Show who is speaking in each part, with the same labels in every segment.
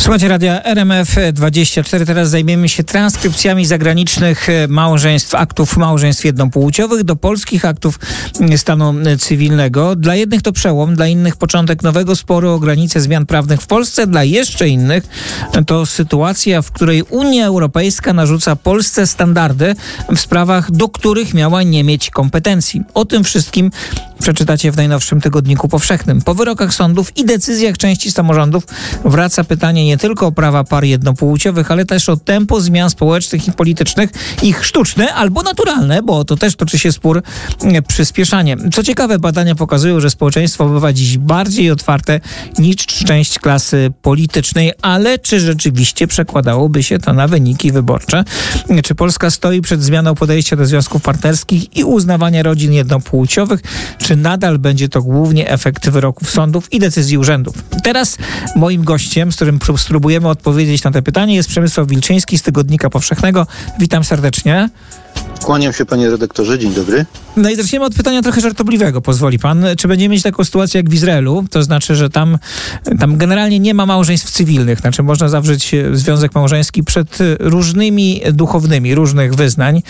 Speaker 1: Słuchajcie radia RMF24. Teraz zajmiemy się transkrypcjami zagranicznych małżeństw, aktów małżeństw jednopłciowych do polskich aktów stanu cywilnego. Dla jednych to przełom, dla innych początek nowego sporu o granice zmian prawnych w Polsce, dla jeszcze innych to sytuacja, w której Unia Europejska narzuca Polsce standardy w sprawach, do których miała nie mieć kompetencji. O tym wszystkim przeczytacie w najnowszym Tygodniku Powszechnym. Po wyrokach sądów i decyzjach części samorządów wraca pytanie nie tylko o prawa par jednopłciowych, ale też o tempo zmian społecznych i politycznych, ich sztuczne albo naturalne, bo to też toczy się spór, przyspieszanie. Co ciekawe, badania pokazują, że społeczeństwo bywa dziś bardziej otwarte niż część klasy politycznej, ale czy rzeczywiście przekładałoby się to na wyniki wyborcze? Czy Polska stoi przed zmianą podejścia do związków partnerskich i uznawania rodzin jednopłciowych? Czy nadal będzie to głównie efekt wyroków sądów i decyzji urzędów? Teraz moim gościem, z którym spróbujemy odpowiedzieć na te pytanie, jest Przemysław Wilczyński z Tygodnika Powszechnego. Witam serdecznie.
Speaker 2: Kłaniam się, panie redaktorze, dzień dobry.
Speaker 1: No i zaczniemy od pytania trochę żartobliwego, pozwoli pan. Czy będziemy mieć taką sytuację jak w Izraelu? To znaczy, że tam generalnie nie ma małżeństw cywilnych. Znaczy można zawrzeć związek małżeński przed różnymi duchownymi, różnych wyznań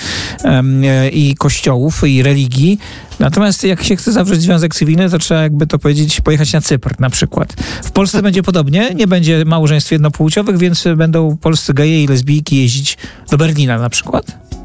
Speaker 1: i kościołów, i religii. Natomiast jak się chce zawrzeć związek cywilny, to trzeba, jakby to powiedzieć, pojechać na Cypr na przykład. W Polsce będzie podobnie, nie będzie małżeństw jednopłciowych, więc będą polscy geje i lesbijki jeździć do Berlina na przykład?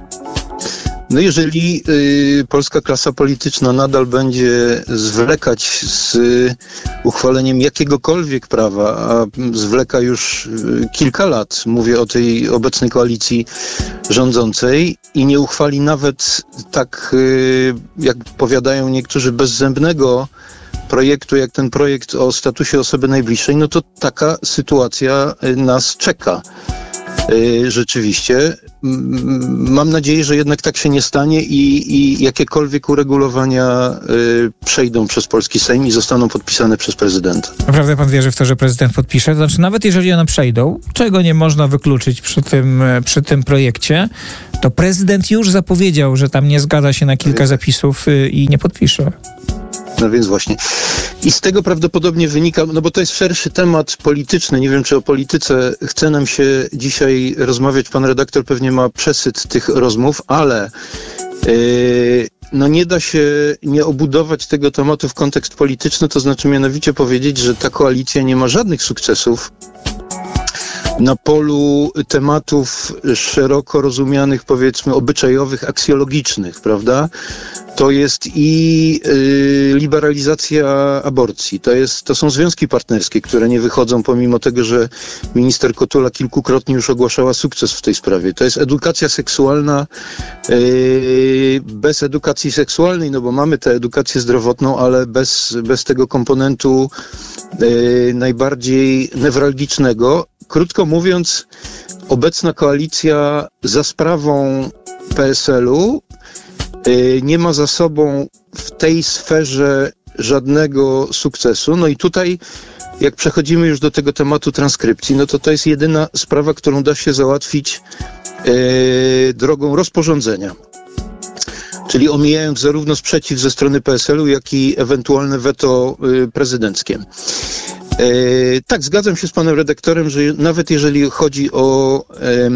Speaker 2: No jeżeli polska klasa polityczna nadal będzie zwlekać z uchwaleniem jakiegokolwiek prawa, a zwleka już kilka lat, mówię o tej obecnej koalicji rządzącej, i nie uchwali nawet tak, jak powiadają niektórzy, bezzębnego projektu, jak ten projekt o statusie osoby najbliższej, no to taka sytuacja nas czeka. Rzeczywiście. Mam nadzieję, że jednak tak się nie stanie i jakiekolwiek uregulowania przejdą przez polski Sejm i zostaną podpisane przez prezydenta.
Speaker 1: Naprawdę pan wierzy w to, że prezydent podpisze? To znaczy, nawet jeżeli one przejdą, czego nie można wykluczyć przy tym projekcie, to prezydent już zapowiedział, że tam nie zgadza się na kilka zapisów i nie podpisze.
Speaker 2: No więc właśnie. I z tego prawdopodobnie wynika, no bo to jest szerszy temat polityczny. Nie wiem, czy o polityce chce nam się dzisiaj rozmawiać. Pan redaktor pewnie ma przesyt tych rozmów, ale no nie da się nie obudować tego tematu w kontekst polityczny, to znaczy mianowicie powiedzieć, że ta koalicja nie ma żadnych sukcesów na polu tematów szeroko rozumianych, powiedzmy, obyczajowych, aksjologicznych, prawda? To jest i liberalizacja aborcji, to są związki partnerskie, które nie wychodzą, pomimo tego, że minister Kotula kilkukrotnie już ogłaszała sukces w tej sprawie. To jest edukacja seksualna bez edukacji seksualnej, no bo mamy tę edukację zdrowotną, ale bez tego komponentu najbardziej newralgicznego. Krótko mówiąc, obecna koalicja za sprawą PSL-u nie ma za sobą w tej sferze żadnego sukcesu. No i tutaj, jak przechodzimy już do tego tematu transkrypcji, no to jest jedyna sprawa, którą da się załatwić drogą rozporządzenia. Czyli omijając zarówno sprzeciw ze strony PSL-u, jak i ewentualne weto prezydenckie. Tak, zgadzam się z panem redaktorem, że nawet jeżeli chodzi o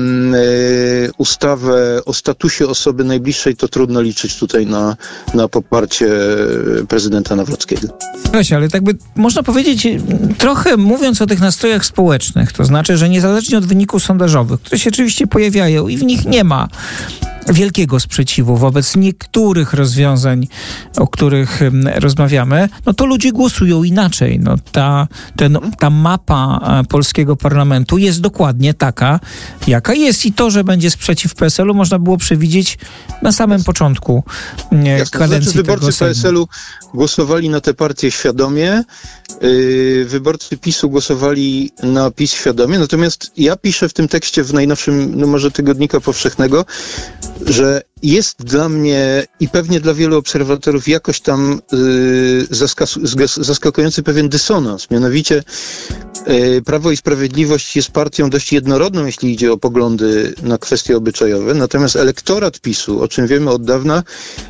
Speaker 2: ustawę o statusie osoby najbliższej, to trudno liczyć tutaj na poparcie prezydenta Nawrockiego.
Speaker 1: Właśnie, ale tak by można powiedzieć, trochę mówiąc o tych nastrojach społecznych, to znaczy, że niezależnie od wyników sondażowych, które się oczywiście pojawiają i w nich nie ma wielkiego sprzeciwu wobec niektórych rozwiązań, o których rozmawiamy, no to ludzie głosują inaczej. No ta mapa polskiego parlamentu jest dokładnie taka, jaka jest, i to, że będzie sprzeciw PSL-u, można było przewidzieć na samym początku kadencji tego
Speaker 2: wyborcy
Speaker 1: Sejmu.
Speaker 2: PSL-u głosowali na tę partię świadomie, wyborcy PiS-u głosowali na PiS świadomie, natomiast ja piszę w tym tekście w najnowszym numerze Tygodnika Powszechnego, że jest dla mnie i pewnie dla wielu obserwatorów jakoś tam zaskakujący pewien dysonans. Mianowicie Prawo i Sprawiedliwość jest partią dość jednorodną, jeśli idzie o poglądy na kwestie obyczajowe, natomiast elektorat PiS-u, o czym wiemy od dawna,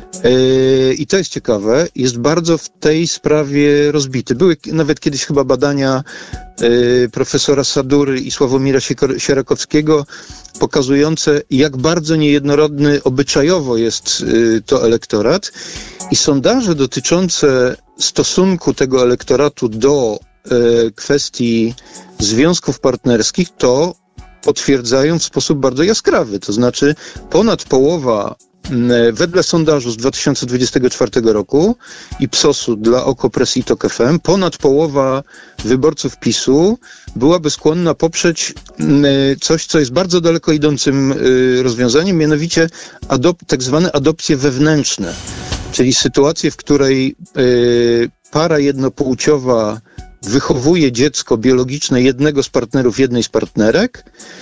Speaker 2: i to jest ciekawe, jest bardzo w tej sprawie rozbity. Były nawet kiedyś chyba badania profesora Sadury i Sławomira Sierakowskiego pokazujące, jak bardzo niejednorodny obyczajowo jest to elektorat. I sondaże dotyczące stosunku tego elektoratu do kwestii związków partnerskich to potwierdzają w sposób bardzo jaskrawy. To znaczy ponad połowa, wedle sondażu z 2024 roku i PSOS-u dla Okopres i TOK FM, ponad połowa wyborców PiS-u byłaby skłonna poprzeć coś, co jest bardzo daleko idącym rozwiązaniem, mianowicie tak zwane adopcje wewnętrzne, czyli sytuacje, w której para jednopłciowa wychowuje dziecko biologiczne jednego z partnerów, jednej z partnerek,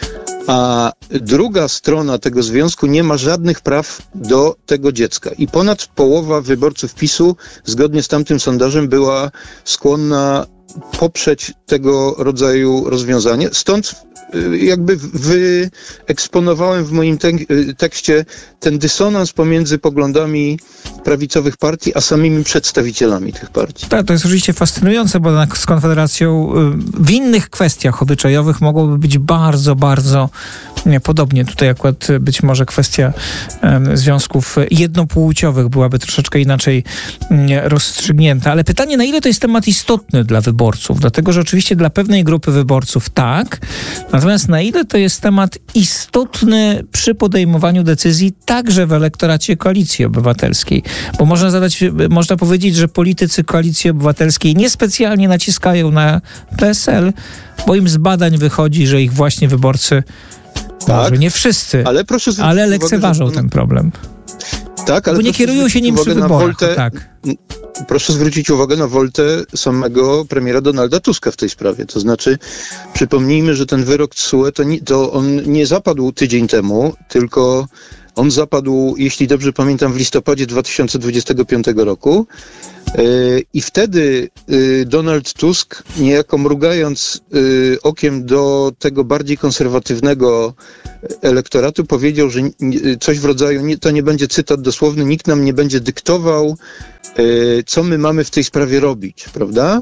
Speaker 2: a druga strona tego związku nie ma żadnych praw do tego dziecka. I ponad połowa wyborców PiS-u, zgodnie z tamtym sondażem, była skłonna poprzeć tego rodzaju rozwiązanie. Stąd jakby wyeksponowałem w moim tekście ten dysonans pomiędzy poglądami prawicowych partii, a samymi przedstawicielami tych partii.
Speaker 1: Tak, to jest oczywiście fascynujące, bo z Konfederacją w innych kwestiach obyczajowych mogłoby być bardzo, bardzo podobnie. Tutaj akurat być może kwestia związków jednopłciowych byłaby troszeczkę inaczej rozstrzygnięta. Ale pytanie, na ile to jest temat istotny dla wyborców? Dlatego, że oczywiście dla pewnej grupy wyborców tak, natomiast na ile to jest temat istotny przy podejmowaniu decyzji także w elektoracie Koalicji Obywatelskiej? Bo można powiedzieć, że politycy Koalicji Obywatelskiej niespecjalnie naciskają na PSL, bo im z badań wychodzi, że ich właśnie wyborcy, może nie wszyscy, ale lekceważą ten problem.
Speaker 2: Tak, ale
Speaker 1: bo nie kierują się nim przy wyborach.
Speaker 2: Proszę zwrócić uwagę na woltę samego premiera Donalda Tuska w tej sprawie. To znaczy, przypomnijmy, że ten wyrok TSUE to on nie zapadł tydzień temu, tylko on zapadł, jeśli dobrze pamiętam, w listopadzie 2025 roku. I wtedy Donald Tusk, niejako mrugając okiem do tego bardziej konserwatywnego elektoratu, powiedział, że coś w rodzaju, to nie będzie cytat dosłowny, nikt nam nie będzie dyktował, co my mamy w tej sprawie robić, prawda?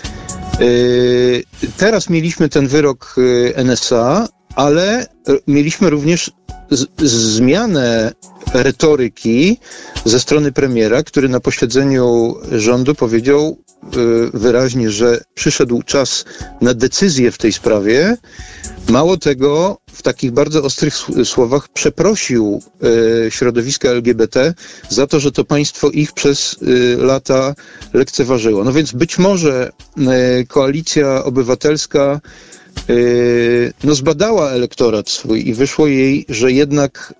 Speaker 2: Teraz mieliśmy ten wyrok NSA, ale mieliśmy również zmianę retoryki ze strony premiera, który na posiedzeniu rządu powiedział wyraźnie, że przyszedł czas na decyzję w tej sprawie. Mało tego, w takich bardzo ostrych słowach przeprosił środowiska LGBT za to, że to państwo ich przez lata lekceważyło. No więc być może Koalicja Obywatelska zbadała elektorat swój i wyszło jej, że jednak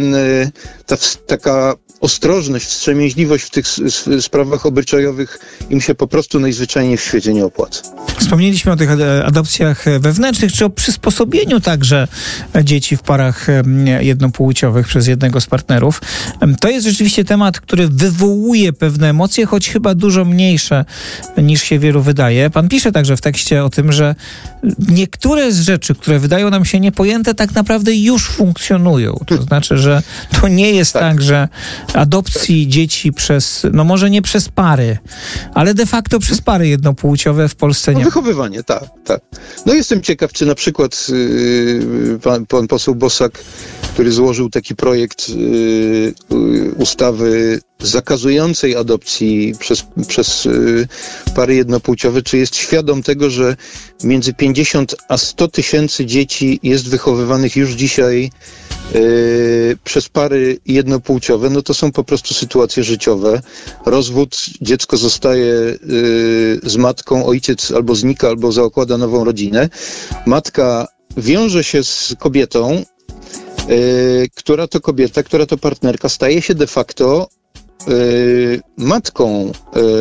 Speaker 2: taka ostrożność, wstrzemięźliwość w tych sprawach obyczajowych im się po prostu najzwyczajniej w świecie nie opłaca.
Speaker 1: Wspomnieliśmy o tych adopcjach wewnętrznych, czy o przysposobieniu także dzieci w parach jednopłciowych przez jednego z partnerów. To jest rzeczywiście temat, który wywołuje pewne emocje, choć chyba dużo mniejsze niż się wielu wydaje. Pan pisze także w tekście o tym, że niektóre z rzeczy, które wydają nam się niepojęte, tak naprawdę już funkcjonują. To znaczy, że to nie jest tak, że adopcji dzieci przez, może nie przez pary, ale de facto przez pary jednopłciowe w Polsce nie ma.
Speaker 2: Wychowywanie, tak. No jestem ciekaw, czy na przykład pan poseł Bosak, który złożył taki projekt ustawy zakazującej adopcji przez pary jednopłciowe, czy jest świadom tego, że między 50 a 100 tysięcy dzieci jest wychowywanych już dzisiaj przez pary jednopłciowe, no to są po prostu sytuacje życiowe. Rozwód, dziecko zostaje z matką, ojciec albo znika, albo zaokłada nową rodzinę. Matka wiąże się z kobietą, która to partnerka staje się de facto matką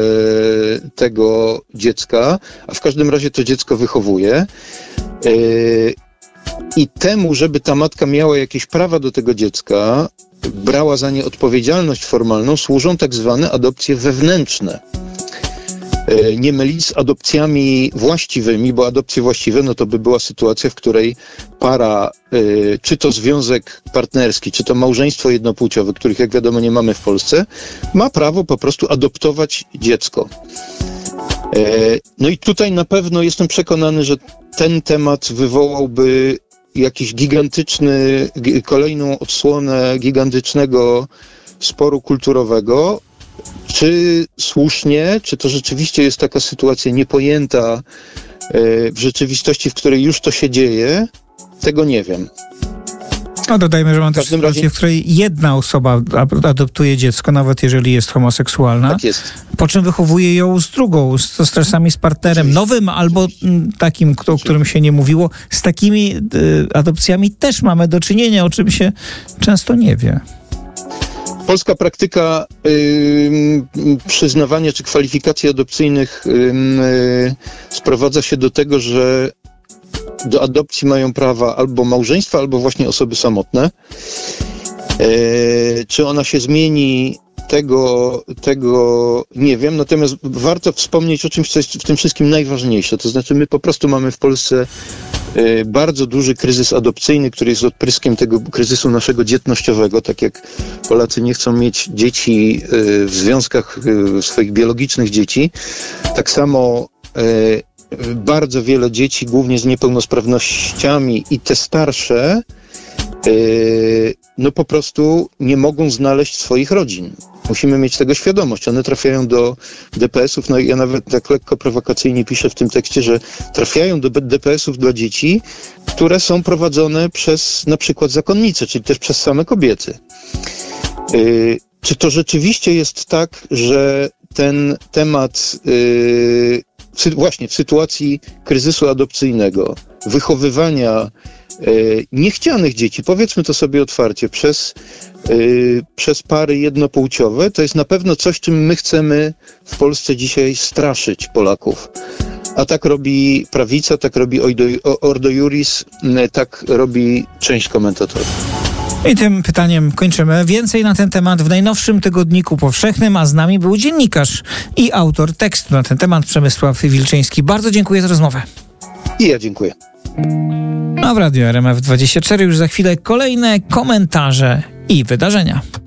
Speaker 2: tego dziecka, a w każdym razie to dziecko wychowuje. I temu, żeby ta matka miała jakieś prawa do tego dziecka, brała za nie odpowiedzialność formalną, służą tak zwane adopcje wewnętrzne. nie mylić z adopcjami właściwymi, bo adopcje właściwe, no to by była sytuacja, w której para, czy to związek partnerski, czy to małżeństwo jednopłciowe, których jak wiadomo nie mamy w Polsce, ma prawo po prostu adoptować dziecko. No i tutaj na pewno jestem przekonany, że ten temat wywołałby jakiś kolejną odsłonę gigantycznego sporu kulturowego. Czy słusznie, czy to rzeczywiście jest taka sytuacja niepojęta w rzeczywistości, w której już to się dzieje, tego nie wiem.
Speaker 1: No dodajmy, że mam też sytuację, w której jedna osoba adoptuje dziecko, nawet jeżeli jest homoseksualna,
Speaker 2: tak jest.
Speaker 1: Po czym wychowuje ją z drugą, czasami z partnerem nowym albo takim, o którym się nie mówiło. Z takimi adopcjami też mamy do czynienia, o czym się często nie wie.
Speaker 2: Polska praktyka przyznawania czy kwalifikacji adopcyjnych sprowadza się do tego, że do adopcji mają prawa albo małżeństwa, albo właśnie osoby samotne. Czy ona się zmieni, tego nie wiem, natomiast warto wspomnieć o czymś, co jest w tym wszystkim najważniejsze. To znaczy my po prostu mamy w Polsce bardzo duży kryzys adopcyjny, który jest odpryskiem tego kryzysu naszego dzietnościowego. Tak jak Polacy nie chcą mieć dzieci w związkach swoich biologicznych dzieci, tak samo bardzo wiele dzieci, głównie z niepełnosprawnościami i te starsze, no po prostu nie mogą znaleźć swoich rodzin. Musimy mieć tego świadomość. One trafiają do DPS-ów, no i ja nawet tak lekko prowokacyjnie piszę w tym tekście, że trafiają do DPS-ów dla dzieci, które są prowadzone przez na przykład zakonnice, czyli też przez same kobiety. Czy to rzeczywiście jest tak, że ten temat właśnie w sytuacji kryzysu adopcyjnego, wychowywania niechcianych dzieci, powiedzmy to sobie otwarcie, przez pary jednopłciowe, to jest na pewno coś, czym my chcemy w Polsce dzisiaj straszyć Polaków. A tak robi prawica, tak robi Ordo Iuris, tak robi część komentatorów.
Speaker 1: I tym pytaniem kończymy. Więcej na ten temat w najnowszym tygodniku powszechnym, a z nami był dziennikarz i autor tekstu na ten temat Przemysław Wilczyński. Bardzo dziękuję za rozmowę.
Speaker 2: I ja dziękuję.
Speaker 1: A w Radiu RMF24 już za chwilę kolejne komentarze i wydarzenia.